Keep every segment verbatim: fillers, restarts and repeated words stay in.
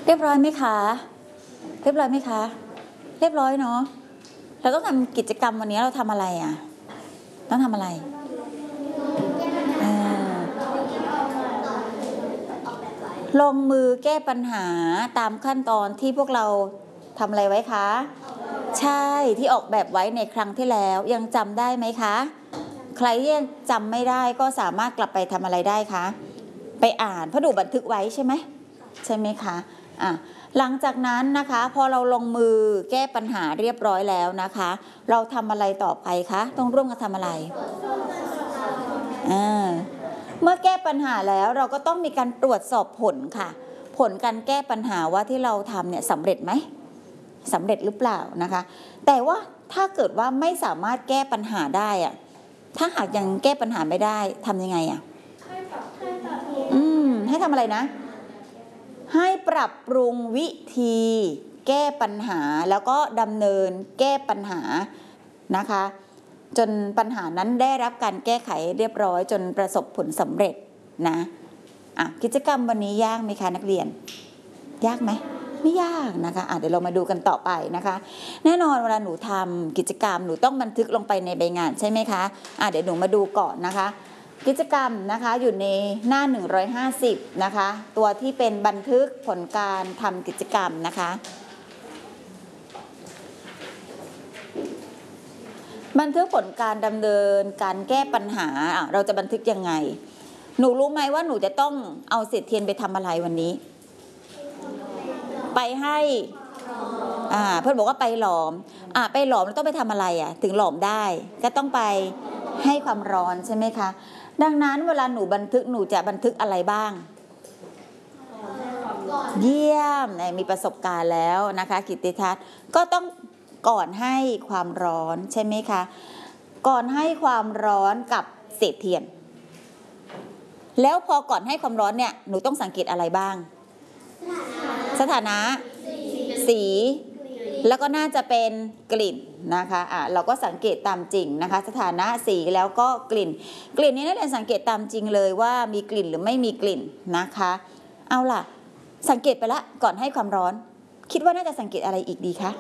เรียบร้อยไหมคะเรียบร้อยไหมคะเรียบร้อยเนาะเราต้องทำกิจกรรมวันนี้เราทำอะไรอ่ะต้องทำอะไรลงมือแก้ปัญหาตามขั้นตอนที่พวกเราทำอะไรไว้คะใช่ที่ออกแบบไว้ในครั้งที่แล้วยังจำได้ไหมคะใครที่ยังจำไม่ได้ก็สามารถกลับไปทำอะไรได้คะไปอ่านเพราะดูบันทึกไว้ใช่ไหมใช่ไหมคะอ่ะหลังจากนั้นนะคะพอเราลงมือแก้ปัญหาเรียบร้อยแล้วนะคะเราทำอะไรต่อไปคะต้องร่วมกันทำอะไรอ่าเมื่อแก้ปัญหาแล้วเราก็ต้องมีการตรวจสอบผลค่ะผลการแก้ปัญหาว่าที่เราทำเนี่ยสำเร็จไหมสำเร็จหรือเปล่านะคะแต่ว่าถ้าเกิดว่าไม่สามารถแก้ปัญหาได้อะถ้าหากยังแก้ปัญหาไม่ได้ทำยังไงอ่ะอืมให้ทำอะไรนะให้ปรับปรุงวิธีแก้ปัญหาแล้วก็ดำเนินแก้ปัญหานะคะจนปัญหานั้นได้รับการแก้ไขเรียบร้อยจนประสบผลสำเร็จนะอ่ะกิจกรรมวันนี้ยากไหมคะนักเรียนยากไหมไม่ยากนะคะอ่ะเดี๋ยวเรามาดูกันต่อไปนะคะแน่นอนเวลาหนูทำกิจกรรมหนูต้องบันทึกลงไปในใบงานใช่ไหมคะอ่ะเดี๋ยวหนูมาดูก่อนนะคะกิจกรรมนะคะอยู่ในหน้าหนึ่งร้อยห้าสิบนะคะตัวที่เป็นบันทึกผลการทำกิจกรรมนะคะบันทึกผลการดำเนินการแก้ปัญหาเราจะบันทึกยังไงหนูรู้ไหมว่าหนูจะต้องเอาเศษเทียนไปทำอะไรวันนี้ไปให้อ่าเพื่อนบอกว่าไปหลอมอ่าไปหลอมแล้วต้องไปทำอะไรอ่ะถึงหลอมได้ก็ต้องไปให้ความร้อนใช่ไหมคะดังนั้นเวลาหนูบันทึกหนูจะบันทึกอะไรบ้างเยี่ยมมีประสบการณ์แล้วนะคะกิตติทัศน์ก็ต้องก่อนให้ความร้อนใช่ไหมคะก่อนให้ความร้อนกับเศษเทียนแล้วพอก่อนให้ความร้อนเนี่ยหนูต้องสังเกตอะไรบ้างสถานะสีแล้วก็น่าจะเป็นกลิ่นนะคะอ่ะเราก็สังเกตตามจริงนะคะสถานะสีแล้วก็กลิ่นกลิ่นนี้นักเรียนสังเกตตามจริงเลยว่ามีกลิ่นหรือไม่มีกลิ่นนะคะเอาล่ะสังเกตไปละก่อนให้ความร้อนคิดว่าน่าจะสังเกตอะไรอีกดีคะ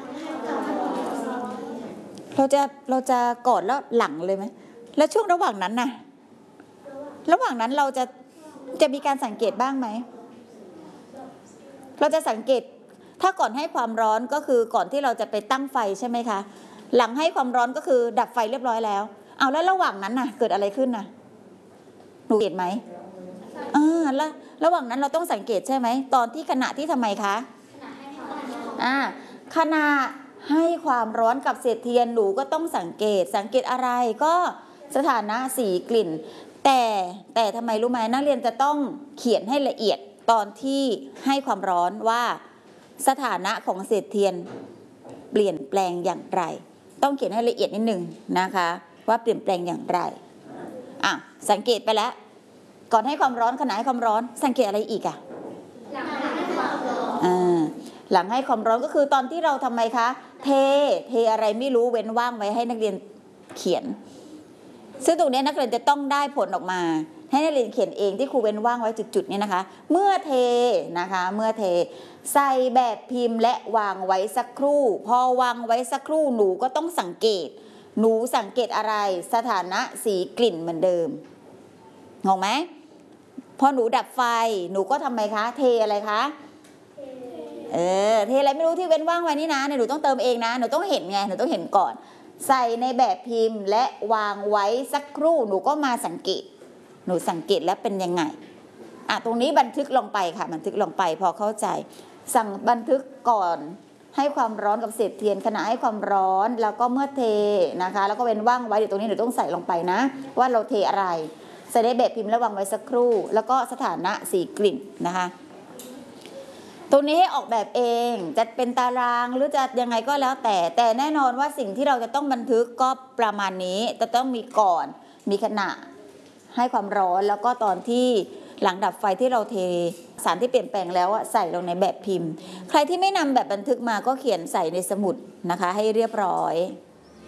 เราจะเราจะก่อนแล้วหลังเลยไหมแล้วช่วงระหว่างนั้นน่ะระหว่างนั้นเราจะจะมีการสังเกตบ้างไหมเราจะสังเกตถ้าก่อนให้ความร้อนก็คือก่อนที่เราจะไปตั้งไฟใช่ไหมคะหลังให้ความร้อนก็คือดับไฟเรียบร้อยแล้วเอาแล้วระหว่างนั้นน่ะเกิดอะไรขึ้นน่ะหนูเห็นไหมอ่าแล้วระหว่างนั้นเราต้องสังเกตใช่ไหมตอนที่ขณะที่ทำไมคะอ่าขณะให้ความร้อนกับเศษเทียนหนูก็ต้องสังเกตสังเกตอะไรก็สถานะสีกลิ่นแต่แต่ทำไมรู้ไหมนักเรียนจะต้องเขียนให้ละเอียดตอนที่ให้ความร้อนว่าสถานะของเศษเทียนเปลี่ยนแปลงอย่างไรต้องเขียนให้ละเอียดนิดนึงนะคะว่าเปลี่ยนแปลงอย่างไรอ่ะสังเกตไปแล้วก่อนให้ความร้อนขณะให้ความร้อนสังเกตอะไรอีกอ่ะหลังให้ความร้อนอ่าหลังให้ความร้อนก็คือตอนที่เราทำไมคะเทเทอะไรไม่รู้เว้นว่างไว้ให้นักเรียนเขียนซึ่งตรงนี้นักเรียนจะต้องได้ผลออกมาให้นักเรียนเขียนเองที่ครูเว้นว่างไว้จุดๆนี้นะคะเมื่อเทนะคะเมื่อเทใส่แบบพิมพ์และวางไว้สักครู่พอวางไว้สักครู่หนูก็ต้องสังเกตหนูสังเกตอะไรสถานะสีกลิ่นเหมือนเดิมงงไหมพอหนูดับไฟหนูก็ทำไมคะเทอะไรคะเออเทอะไรไม่รู้ที่เว้นว่างไว้นี่นะหนูต้องเติมเองนะหนูต้องเห็นไงหนูต้องเห็นก่อนใส่ในแบบพิมพ์และวางไว้สักครู่หนูก็มาสังเกตหนูสังเกตแล้วเป็นยังไงอ่ะตรงนี้บันทึกลงไปค่ะบันทึกลงไปพอเข้าใจสั่งบันทึกก่อนให้ความร้อนกับเศษเทียนขณะให้ความร้อนแล้วก็เมื่อเทนะคะแล้วก็เว้นว่างไว้เดี๋ยวตรงนี้หนูต้องใส่ลงไปนะว่าเราเทอะไรใส่ในแบบพิมพ์แล้ววางไว้สักครู่แล้วก็สถานะสีกลิ่นนะคะตรงนี้ให้ออกแบบเองจะเป็นตารางหรือจะยังไงก็แล้วแต่แต่แน่นอนว่าสิ่งที่เราจะต้องบันทึกก็ประมาณนี้จะต้องมีก่อนมีขณะให้ความร้อนแล้วก็ตอนที่หลังดับไฟที่เราเทสารที่เปลี่ยนแปลงแล้วใส่ลงในแบบพิมพ์ใครที่ไม่นำแบบบันทึกมาก็เขียนใส่ในสมุดนะคะให้เรียบร้อย